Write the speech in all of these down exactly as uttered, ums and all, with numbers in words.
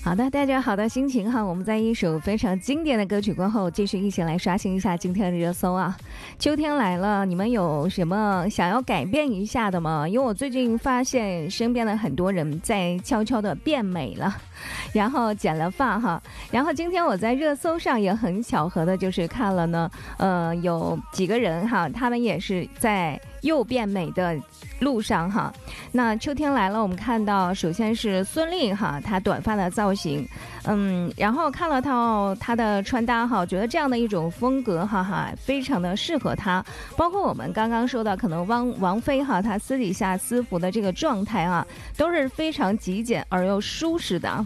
好的，带着好的心情哈，我们在一首非常经典的歌曲过后，继续一起来刷新一下今天的热搜啊。秋天来了，你们有什么想要改变一下的吗？因为我最近发现身边的很多人在悄悄的变美了，然后剪了发哈。然后今天我在热搜上也很巧合的，就是看了呢，呃，有几个人哈，他们也是在又变美的路上哈。那秋天来了，我们看到首先是孙俪哈，她短发的造型，嗯，然后看了她她的穿搭哈，觉得这样的一种风格哈哈，非常的适合她。包括我们刚刚说的，可能王王菲哈，她私底下私服的这个状态啊，都是非常极简而又舒适的。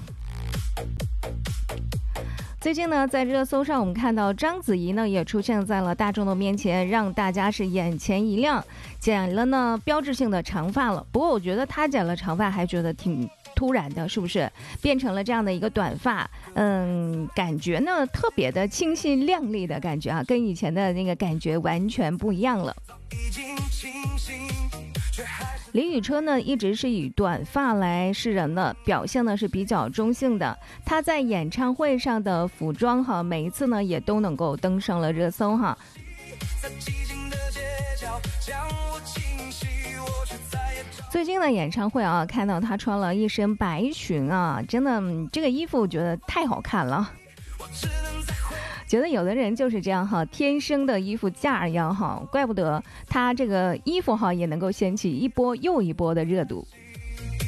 最近呢，在热搜上我们看到章子怡呢也出现在了大众的面前，让大家是眼前一亮，剪了呢标志性的长发了。不过我觉得她剪了长发还觉得挺突然的，是不是变成了这样的一个短发？嗯，感觉呢特别的清新亮丽的感觉啊，跟以前的那个感觉完全不一样了。李宇春呢一直是以短发来示人的，表现呢是比较中性的。她在演唱会上的服装哈，每一次呢也都能够登上了热搜哈。最近的演唱会啊，看到她穿了一身白裙啊，真的这个衣服我觉得太好看了。觉得有的人就是这样哈，天生的衣服架一样哈，怪不得他这个衣服哈也能够掀起一波又一波的热度。